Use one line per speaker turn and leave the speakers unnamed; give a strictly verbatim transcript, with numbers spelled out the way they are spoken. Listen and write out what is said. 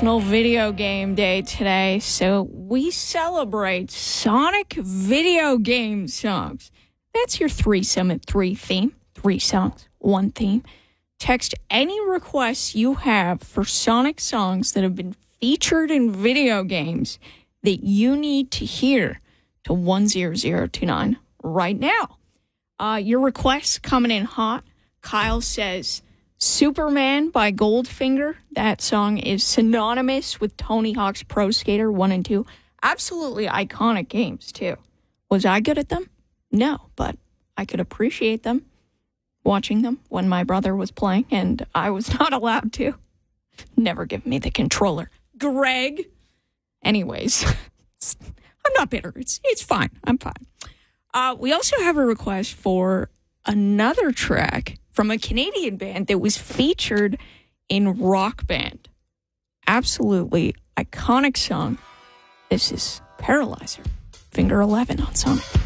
National Video Game Day today, so we celebrate Sonic video game songs. That's your threesome at three theme. Three songs, one theme. Text any requests you have for Sonic songs that have been featured in video games that you need to hear to one zero zero two nine right now. Uh, your requests coming in hot. Kyle says Superman by Goldfinger. That song is synonymous with Tony Hawk's Pro Skater one and two. Absolutely iconic games, too. Was I good at them? No, but I could appreciate them, watching them when my brother was playing, and I was not allowed to. Never give me the controller. Greg. Anyways, I'm not bitter. It's, it's fine. I'm fine. Uh, we also have a request for another track from a Canadian band that was featured in Rock Band. Absolutely iconic song. This is Paralyzer, Finger eleven on Sonic.